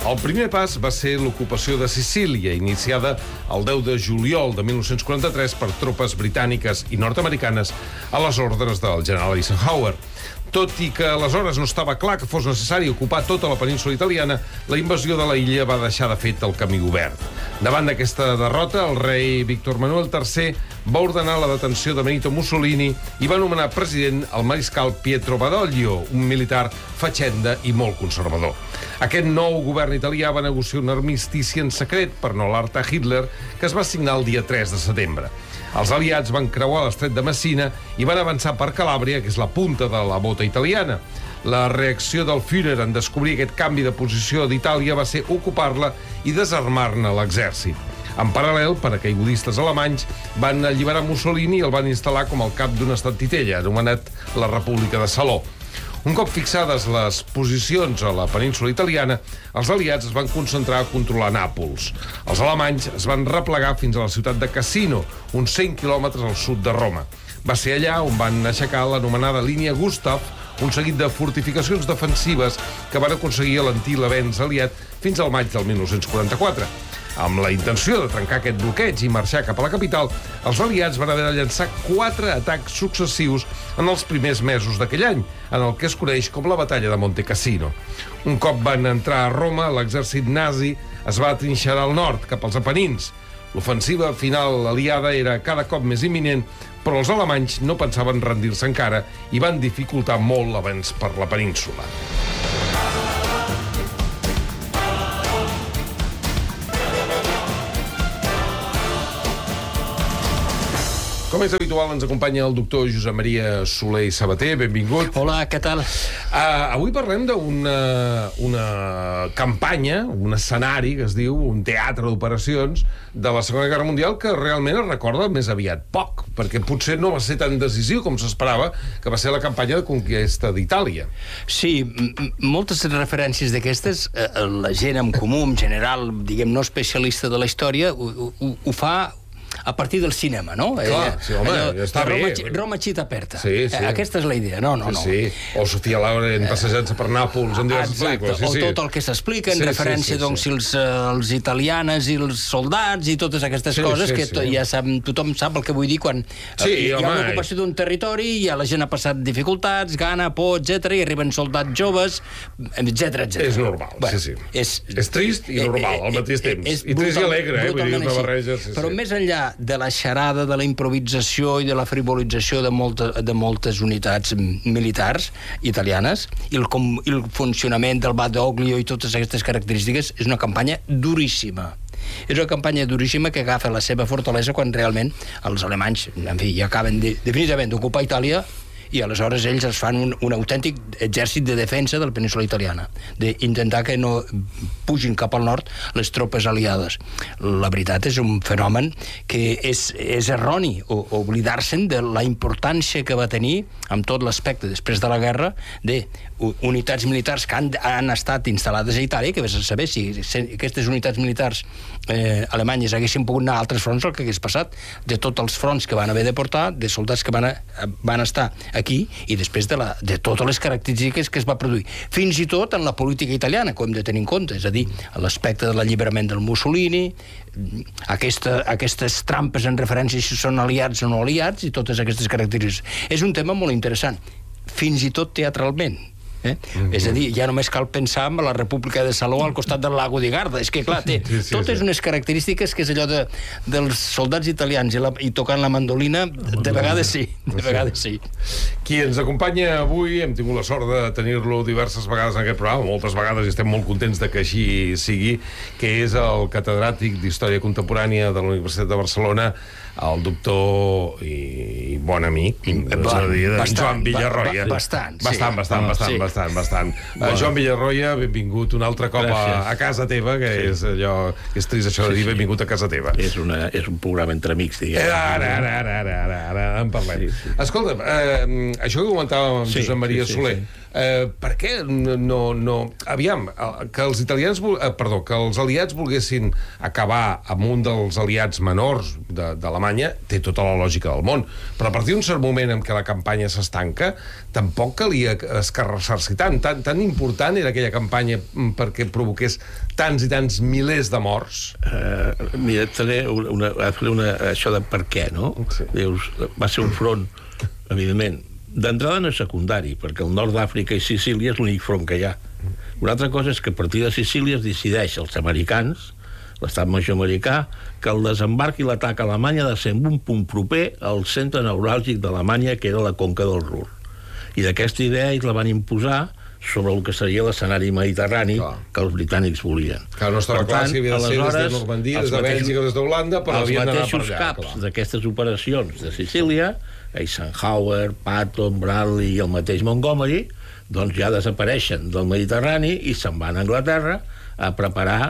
El primer pas va ser l'ocupació de Sicília, iniciada el 10 de juliol de 1943 per tropes britàniques i nord-americanes a les ordres del general Eisenhower. Tot i que aleshores no estava clar que fos necessari ocupar tota la península italiana, la invasió de la illa va deixar de fet el camí obert. Davant d'aquesta derrota, el rei Víctor Manuel III va ordenar la detenció de Benito Mussolini i va nomenar president el mariscal Pietro Badoglio, un militar fatxenda i molt conservador. Aquest nou govern italià va negociar un armistici en secret per no alertar Hitler, que es va signar el dia 3 de setembre. Els aliats van creuar l'estret de Messina i van avançar per Calàbria, que és la punta de la bota italiana. La reacció del Führer en descobrir aquest canvi de posició d'Itàlia va ser ocupar-la i desarmar-ne l'exèrcit. En paral·lel, paracaigudistes alemanys van alliberar Mussolini i el van instal·lar com el cap d'un estat titella, anomenat la República de Salò. Un cop fixades les posicions a la península italiana, els aliats es van concentrar a controlar Nàpols. Els alemanys es van replegar fins a la ciutat de Cassino, uns 100 quilòmetres al sud de Roma. Va ser allà on van aixecar l'anomenada línia Gustav, un seguit de fortificacions defensives que van aconseguir alentir l'avenç aliat fins al maig del 1944. Amb la intenció de trencar aquest bloqueig i marxar cap a la capital, els aliats van haver de llançar 4 atacs successius en els primers mesos d'aquell any, en el que es coneix com la batalla de Monte Cassino. Un cop van entrar a Roma, l'exèrcit nazi es va atrinxerar al nord, cap als Apenins. L'ofensiva final aliada era cada cop més imminent, però els alemanys no pensaven rendir-se encara i van dificultar molt l'avanç per la península. Com és habitual, ens acompanya el doctor Josep Maria Soler i Sabater. Benvingut. Hola, què tal? Avui parlem d'una campanya, un escenari que es diu un teatre d'operacions de la Segona Guerra Mundial que realment es recorda més aviat poc, perquè potser no va ser tan decisiu com s'esperava, que va ser la campanya de conquesta d'Itàlia. Sí, moltes referències d'aquestes, la gent en comú, en general, diguem, no especialista de la història, ho fa a partir del cinema, no? Clar, sí, home, està bé. Roma Città Aperta. Sí, sí. Aquesta és la idea, no. Sí. O Sofia Loren passejant-se per Nàpols en diverses pel·lícules. O tot el que s'explica en referència, doncs, als italianes i els soldats i totes aquestes coses que ja tothom sap el que vull dir quan hi ha una ocupació d'un territori i la gent ha passat dificultats, gana, por, etc, i arriben soldats joves, etc. És normal, sí. És trist i normal al mateix temps. I trist i alegre, vull dir, una barreja. Però més enllà de la xarada, de la improvisació i de la frivolització de moltes unitats militars italianes i el funcionament del Badoglio i totes aquestes característiques, és una campanya duríssima. És una campanya duríssima que agafa la seva fortalesa quan realment els alemanys, en fi, ja acaben definitivament d'ocupar Itàlia i aleshores ells es fan un autèntic exèrcit de defensa de la península italiana, d'intentar que no pugin cap al nord les tropes aliades. La veritat és un fenomen que és erroni oblidar-se'n de la importància que va tenir amb tot l'aspecte després de la guerra de unitats militars que han estat instal·lades a Itàlia, que vés a saber si aquestes unitats militars alemanyes haguessin pogut anar a altres fronts, el que hagués passat, de tots els fronts que van haver de portar, de soldats que van estar aquí, i després de totes les característiques que es va produir. Fins i tot en la política italiana, que ho hem de tenir en compte, és a dir, l'aspecte de l'alliberament del Mussolini, aquestes trampes en referència si són aliats o no aliats, i totes aquestes característiques. És un tema molt interessant, fins i tot teatralment. És a dir, ja només cal pensar en la República de Salò al costat del lago di Garda. És que, clar, té totes unes característiques que és allò dels soldats italians i tocant la mandolina, de vegades sí. Qui ens acompanya avui, hem tingut la sort de tenir-lo diverses vegades en aquest programa, moltes vegades, i estem molt contents de que així sigui, que és el catedràtic d'Història Contemporània de la Universitat de Barcelona, el doctor i bon amic, Joan Villarroya. Bastant. Joan Villarroya, benvingut un altre cop a casa teva, que és allò que és trist això de dir benvingut a casa teva. És un programa entre amics, diguem. Ara en parlem. Escolta, això que comentàvem amb Josep Maria Soler, Per què no... Aviam, que els italians... que els aliats volguessin acabar amb un dels aliats menors d'Alemanya té tota la lògica del món, però a partir d'un cert moment en què la campanya s'estanca, tampoc calia escarrassar-s'hi tant. Tan important era aquella campanya perquè provoqués tants i tants milers de morts. Mira, això de per què, no? Sí. Dius, va ser un front, evidentment, d'entrada no és secundari, perquè el nord d'Àfrica i Sicília és l'únic front que hi ha. Una altra cosa és que a partir de Sicília es decideix els americans, l'estat major americà, que el desembarc i l'atac a Alemanya ha de ser un punt proper al centre neuràlgic d'Alemanya, que era la conca del Ruhr. I d'aquesta idea ells la van imposar sobre el que seria l'escenari mediterrani que els britànics volien. Que no estava clar si havia de ser des de Normandia, des de Bèlgica, des d'Holanda, però havien d'anar per allà. Els mateixos caps d'aquestes operacions de Sicília, Eisenhower, Patton, Bradley i el mateix Montgomery, doncs ja desapareixen del Mediterrani i se'n van a Anglaterra a preparar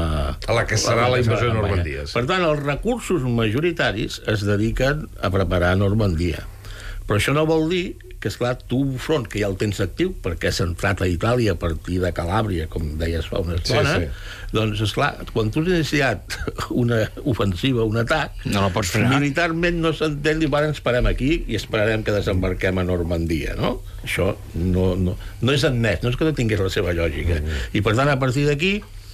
la que serà la invasió de Normandia. Per tant, els recursos majoritaris es dediquen a preparar Normandia. Però això no vol dir que, esclar, tu un front que ja el tens actiu, perquè has entrat a Itàlia a partir de Calàbria, com deies fa una estona, doncs, esclar, quan tu has iniciat una ofensiva, un atac, no la pots frenar. Militarment no s'entén, i ara ens parem aquí i esperarem que desembarquem a Normandia, no? Això no és admès, no és que no tingués la seva lògica. I, per tant, a partir d'aquí,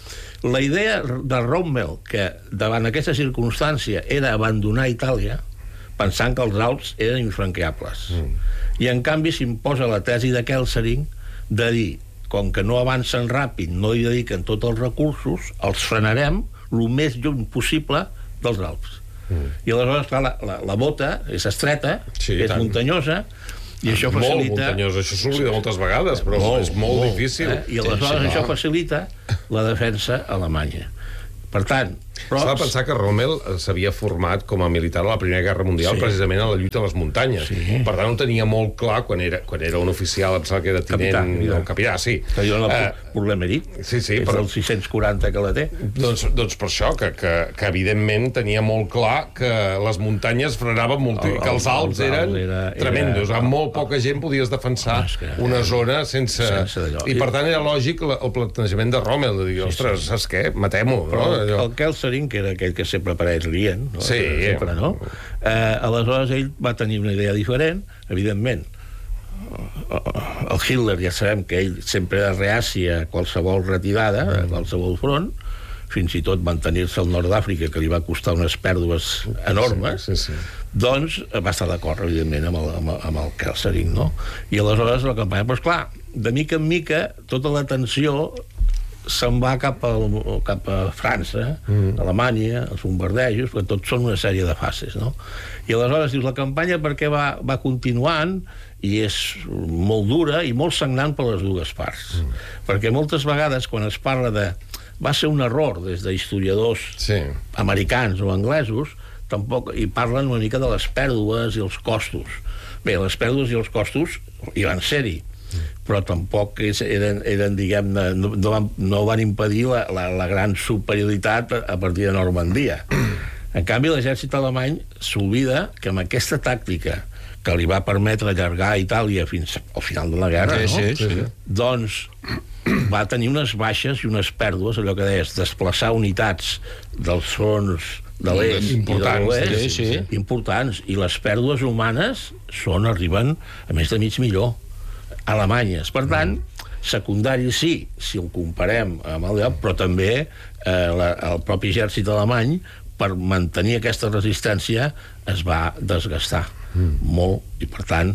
la idea de Rommel, que davant aquesta circumstància era abandonar Itàlia, pensant que els Alps eren infranqueables. I, en canvi, s'imposa la tesi de Kesselring de dir, com que no avancen ràpid, no hi dediquen tots els recursos, els frenarem el més lluny possible dels Alps. I aleshores, clar, la bota és estreta, és muntanyosa, i això facilita... Molt muntanyosa, això s'oblida moltes vegades, però és molt difícil. I aleshores això facilita la defensa alemanya. Per tant... S'ha de pensar que Rommel s'havia format com a militar a la Primera Guerra Mundial precisament a la lluita a les muntanyes. Per tant, ho tenia molt clar quan era un oficial, em sembla que era tinent... Capità, sí. Que jo no problema dit. És el 640 que la té. Doncs per això, que evidentment tenia molt clar que les muntanyes frenaven molt, que els Alps eren tremendos. Amb molt poca gent podies defensar una zona sense... I per tant era lògic el plantejament de Rommel, de dir, ostres, saps què? Matem-ho. El Kesselring, que era aquell que sempre apareix rient, sempre, no? Aleshores ell va tenir una idea diferent, evidentment. El Hitler, ja sabem que ell sempre era reaci a qualsevol retirada, a qualsevol front, fins i tot mantenir-se al nord d'Àfrica, que li va costar unes pèrdues enormes, doncs va estar d'acord, evidentment, amb el Kesselring, no? I aleshores la campanya, però esclar, de mica en mica, tota la tensió se'n va cap a França, Alemanya, els bombardejos, perquè tots són una sèrie de fases, no? I aleshores dius, la campanya per què va continuant, i és molt dura i molt sagnant per les dues parts. Perquè moltes vegades, quan es parla de... va ser un error des d'historiadors americans o anglesos, tampoc hi parlen una mica de les pèrdues i els costos. Bé, les pèrdues i els costos hi van ser-hi, però tampoc eren diguem-ne, no van impedir la gran superioritat a partir de Normandia. En canvi, l'exèrcit alemany s'oblida que amb aquesta tàctica que li va permetre allargar a Itàlia fins al final de la guerra, doncs va tenir unes baixes i unes pèrdues, allò que deies, desplaçar unitats dels fronts de l'est i de l'oest, importants, i les pèrdues humanes arriben a més de mig milió alemanyes. Per tant, secundari sí, si ho comparem amb el lloc, però també el propi exèrcit alemany, per mantenir aquesta resistència, es va desgastar molt, i per tant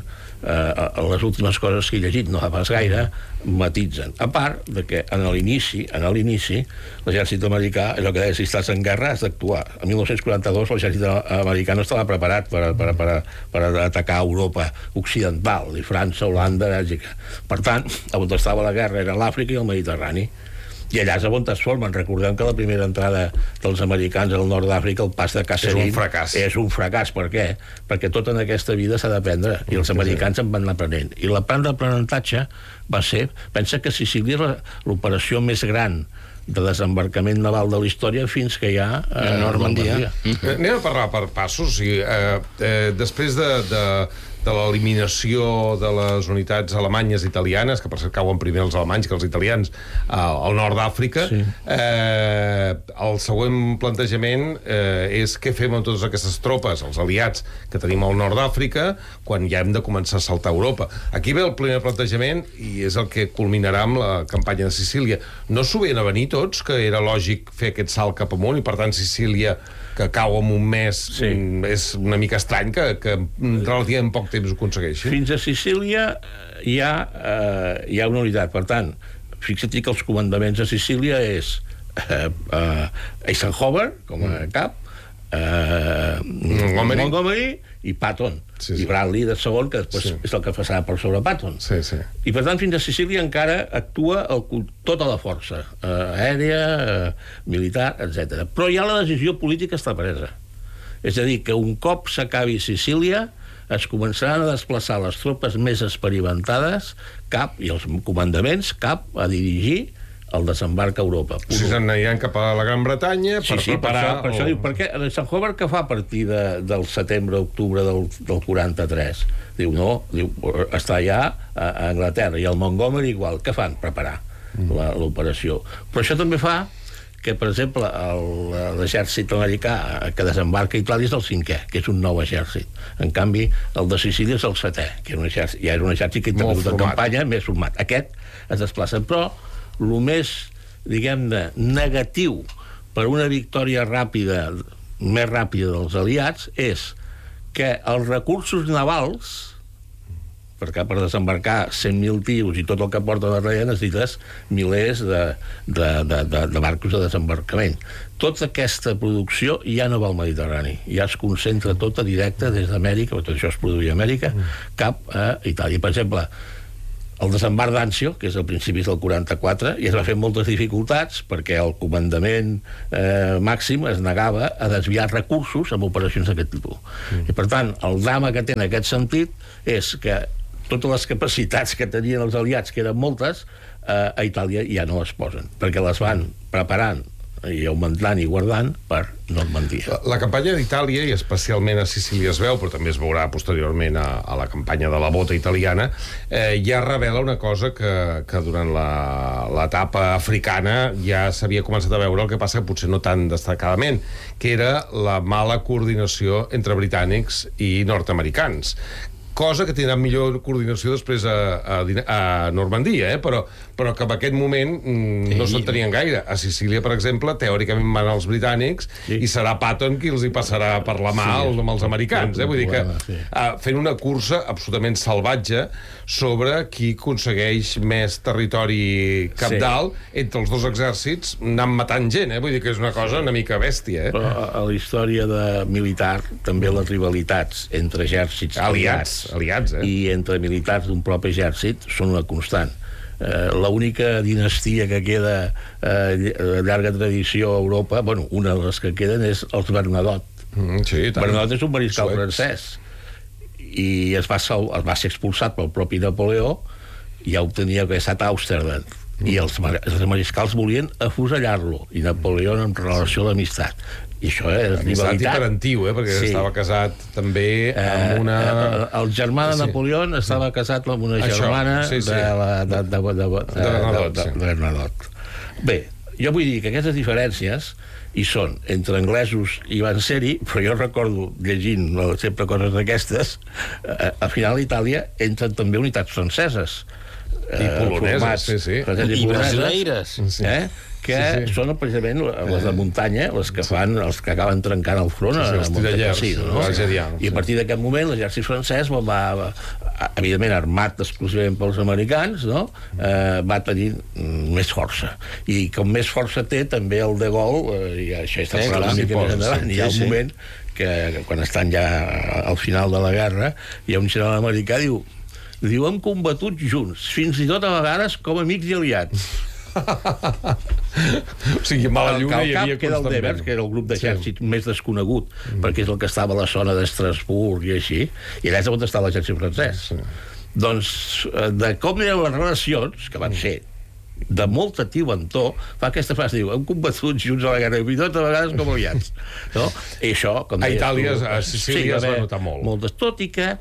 les últimes coses que he llegit, no pas gaire, matitzen. A part de que en l'inici l'exèrcit americà, allò que deia, si estàs en guerra has d'actuar. En 1942 l'exèrcit americà no estava preparat per atacar Europa occidental, i França, Holanda, Bèlgica. Per tant, on estava la guerra era l'Àfrica i el Mediterrani. I allà és on es formen. Recordem que la primera entrada dels americans al nord d'Àfrica, el pas de Kesselring, és un fracàs. Per què? Perquè tot en aquesta vida s'ha d'aprendre, i els americans en van anar aprenent. I el plan d'aprenentatge va ser... Pensa que Sicília és l'operació més gran de desembarcament naval de la història fins que hi ha Normandia. Anem a parlar per passos. Després l'eliminació de les unitats alemanyes i italianes, que per cert cauen primer els alemanys que els italians, al nord d'Àfrica, el següent plantejament és què fem amb totes aquestes tropes, els aliats que tenim al nord d'Àfrica, quan ja hem de començar a saltar a Europa. Aquí ve el primer plantejament i és el que culminarà amb la campanya de Sicília. No s'ho veien a venir tots, que era lògic fer aquest salt cap amunt i per tant Sicília, que cau en un mes, és una mica estrany que en relativament poc temps ho aconsegueixi. Fins a Sicília hi ha una unitat. Per tant, fixa't que els comandaments a Sicília és Eisenhower com a cap, Montgomery i Patton, i Bradley de segon, que després és el que passarà per sobre Patton. I per tant fins a Sicília encara actua tota la força aèria, militar, etc. Però ja la decisió política està presa. És a dir, que un cop s'acabi Sicília es començaran a desplaçar les tropes més experimentades i els comandaments cap a dirigir el desembarc a Europa. Si s'aniran cap a la Gran Bretanya per preparar... Per això diu, perquè Eisenhower què fa a partir del setembre-octubre del 43? Diu, no, està allà a Anglaterra, i el Montgomery igual. Què fan? Preparar l'operació. Però això també fa que, per exemple, l'exèrcit americà que desembarca a Itàlia és el 5è, que és un nou exèrcit. En canvi, el de Sicília és el 7è, que ja era un exèrcit que intervingut en campanya més format. Aquest es desplaça, però el més, diguem-ne, negatiu per una victòria més ràpida dels aliats és que els recursos navals, perquè per desembarcar 100.000 tios i tot el que porta darrere necessites milers de barcos de desembarcament. Tota aquesta producció ja no va al Mediterrani, ja es concentra tota directa des d'Amèrica, tot això es produïa a Amèrica, cap a Itàlia. Per exemple, el desembarc d'Anzio, que és al principis del 44, i es va fer amb moltes dificultats perquè el comandament màxim es negava a desviar recursos amb operacions d'aquest tipus. I per tant, el drama que té en aquest sentit és que totes les capacitats que tenien els aliats, que eren moltes, a Itàlia ja no es posen, perquè les van preparant i augmentant i guardant per Normandia. La campanya d'Itàlia, i especialment a Sicília es veu, però també es veurà posteriorment a la campanya de la bota italiana, ja revela una cosa que durant l'etapa africana ja s'havia començat a veure, el que passa que potser no tan destacadament, que era la mala coordinació entre britànics i nord-americans, cosa que tindrà millor coordinació després a Normandia, però que en aquest moment no s'entenien gaire. A Sicília, per exemple, teòricament van els britànics i serà Patton qui els hi passarà per la mà amb els americans. Vull dir que fent una cursa absolutament salvatge sobre qui aconsegueix més territori cabdal entre els dos exèrcits, anant matant gent. Vull dir que és una cosa una mica bèstia. Però a la història militar també les rivalitats entre exèrcits aliats i entre militars d'un propi exèrcit són una constant. L'única dinastia que queda de llarga tradició a Europa, una de les que queden és els Bernadotte. Bernadotte és un mariscal francès i es va ser expulsat pel propi Napoleó i ja obtenia que estat a Amsterdam, i els mariscals volien afusellar-lo i Napoleó en relació d'amistat. I això és rivalitat. Antiparentiu, perquè estava casat també amb una... El germà de Napoleó estava casat amb una germana de Bernadotte. Bé, jo vull dir que aquestes diferències hi són entre anglesos i van ser-hi, però jo recordo, llegint sempre coses d'aquestes, al final a Itàlia entren també unitats franceses i poloneses, i brasileires, que són precisament les de muntanya, les que acaben trencant el front els tirallers, i a partir d'aquest moment l'exèrcit francès va, evidentment armat exclusivament pels americans, va tenir més força, i com més força té també el de Gaulle, i això està parlant més endavant, hi ha un moment que quan estan ja al final de la guerra hi ha un general americà diu hem combatut junts, fins i tot a vegades com amics i aliats. O sigui, mala lluna hi havia constantment. El Devers, que era el grup d'exèrcit més desconegut, perquè és el que estava a la zona d'Estrasburg i així, i allà és on està l'exèrcit francès. Doncs, de com eren les relacions, que van ser de molta tiuentor, fa aquesta frase, diu, hem combatut junts a la guerra, i tot a vegades com aliats. I això, com a Itàlia, a Sicília es va notar molt. Tot i que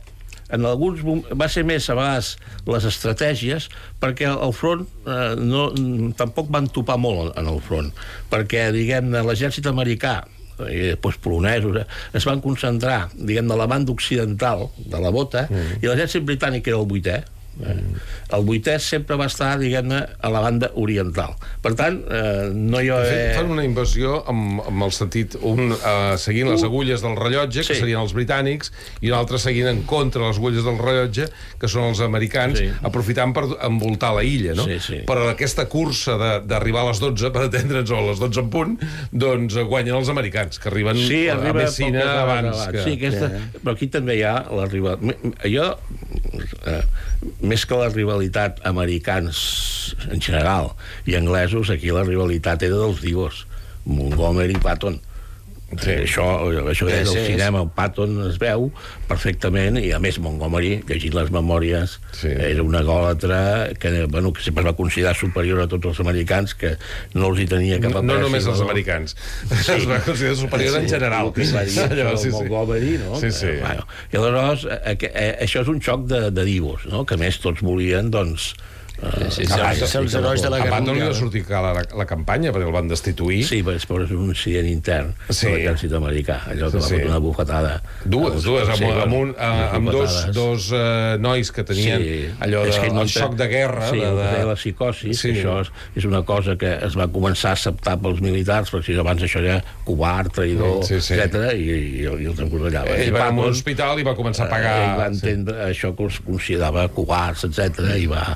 En alguns va ser més a vegades les estratègies, perquè al front tampoc van topar molt en el front, perquè, diguem-ne, l'exèrcit americà i després polonesos, es van concentrar, diguem-ne, a la banda occidental de la bota, i l'exèrcit britànic era el 8è. El 8è sempre va estar, diguem-ne, a la banda oriental. Per tant, no hi ha... Fan una invasió amb el sentit, un seguint les agulles del rellotge, que serien els britànics, i un altre seguint en contra les agulles del rellotge, que són els americans, aprofitant per envoltar la illa, no? Però aquesta cursa d'arribar a les 12, per atendre'ns, o a les 12 en punt, doncs guanyen els americans, que arriben a Messina abans. Però aquí també hi ha la rivalitat. Jo, més que la rivalitat americans en general i anglesos, aquí la rivalitat era dels divos, Montgomery i Patton. Això és el cinema, el Patton es veu perfectament, i a més Montgomery, llegint les memòries, era un egòlatra que sempre va considerar superior a tots els americans, que no els hi tenia cap apreci. No només els americans, es va considerar superior en general. Montgomery, no? I aleshores això és un xoc de divos, que a més tots volien, doncs, els herois de la guerra. A Patton li va sortir la campanya, perquè el van destituir. Sí, però és un incident intern de l'exèrcit americà, allò que va fotre una bufetada. Dues, amb dos nois que tenien allò del xoc de guerra. Sí, la psicosi, això és una cosa que es va començar a acceptar pels militars, perquè abans això era covard, traïdor, etc. i els encordellava. Ell va a un hospital i va començar a pagar... Ell va entendre això que els considerava covards, etc. i va...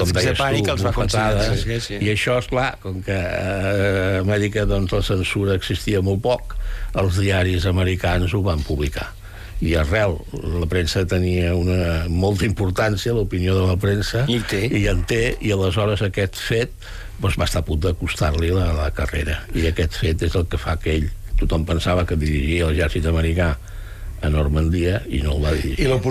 I això, esclar, com que a Amèrica doncs, la censura existia molt poc, els diaris americans ho van publicar. I arrel, la premsa tenia molta importància, l'opinió de la premsa, i en té, i aleshores aquest fet va estar a punt de costar-li la carrera. I aquest fet és el que fa que ell, tothom pensava que dirigia l'exèrcit americà a Normandia, i no el va dirigir.